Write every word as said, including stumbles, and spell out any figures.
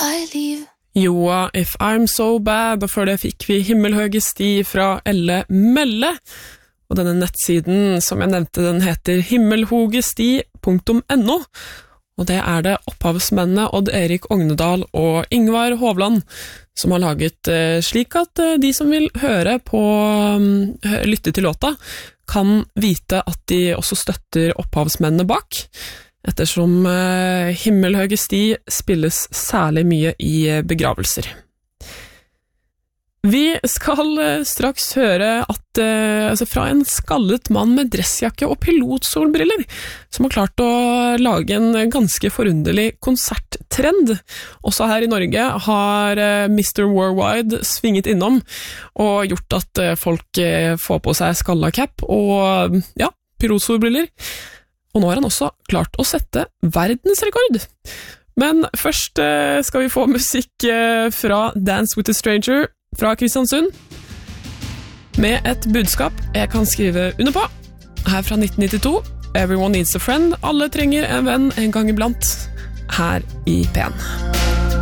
I leave. Joa, If I'm So Bad, og før det fikk vi Himmelhøge sti fra Elle Melle. Og denne nettsiden, som jeg nevnte, den heter himmelhogesti punktum no. Og det er det opphavsmennene Odd Erik Ognedal og Ingvar Hovland som har laget eh, slik at eh, de som vil høre på, um, lytte til låta, kan vite at de også støtter opphavsmennene bak, ettersom eh, Himmelhøge sti spilles særlig mye i eh, begravelser. Vi skal eh, straks høre at, eh, altså fra en skallet mann med dressjakke og pilotsolbriller, som har klart å lage en ganske forunderlig konserttrend. Også her i Norge har eh, mister Worldwide svinget innom, og gjort at eh, folk eh, får på seg skalla cap og ja, pilotsolbriller. Og nå har han også klart å sette verdensrekord. Men først eh, skal vi få musikk eh, fra Dance with a Stranger, fra Kristiansund, med et budskap jeg kan skrive under på. Her fra nitten nittito, Everyone needs a friend. Alle trenger en venn en gang iblant, her i P en.